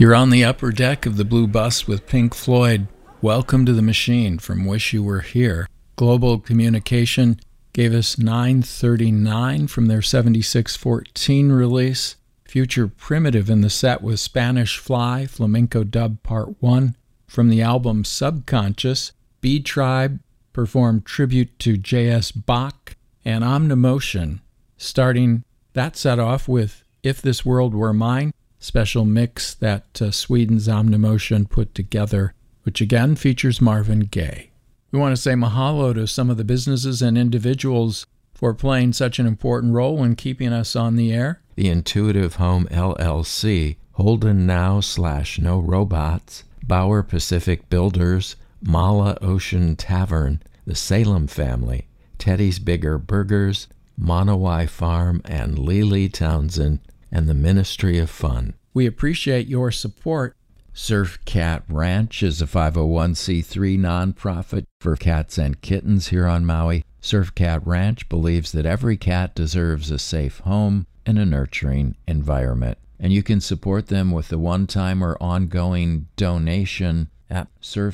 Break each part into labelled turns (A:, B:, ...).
A: You're on the upper deck of the Blue Bus with Pink Floyd. Welcome to the Machine from Wish You Were Here. Global Communication gave us 939 from their 7614 release. Future Primitive in the set was Spanish Fly, Flamenco Dub Part 1. From the album Subconscious, B Tribe performed tribute to J.S. Bach and Omnimotion, starting that set off with If This World Were Mine, special mix that Sweden's Omnimotion put together, which again features Marvin Gaye. We want to say mahalo to some of the businesses and individuals for playing such an important role in keeping us on the air.
B: The Intuitive Home LLC, Holden Now/No Robots, Bauer Pacific Builders, Mala Ocean Tavern, the Salem Family, Teddy's Bigger Burgers, Monowai Farm and Lily Townsend, and the Ministry of Fun.
A: We appreciate your support.
B: Surf Cat Ranch is a 501c3 nonprofit for cats and kittens here on Maui. Surf Cat Ranch believes that every cat deserves a safe home and a nurturing environment. And you can support them with a one-time or ongoing donation at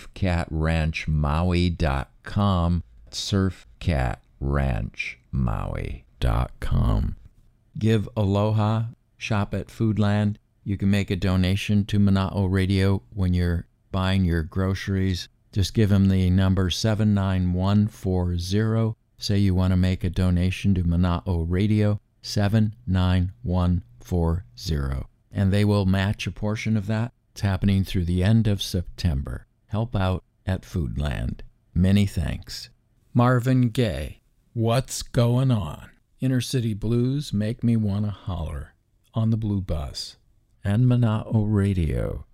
B: surfcatranchmaui.com, surfcatranchmaui.com. Give aloha, shop at Foodland. You can make a donation to Mana'o Radio when you're buying your groceries. Just give them the number 79140. Say you want to make a donation to Mana'o Radio, 79140. And they will match a portion of that. It's happening through the end of September. Help out at Foodland. Many thanks.
A: Marvin Gaye, What's Going On? Inner City Blues Make Me Wanna Holler on the Blue Bus.
B: And Mana'o Radio.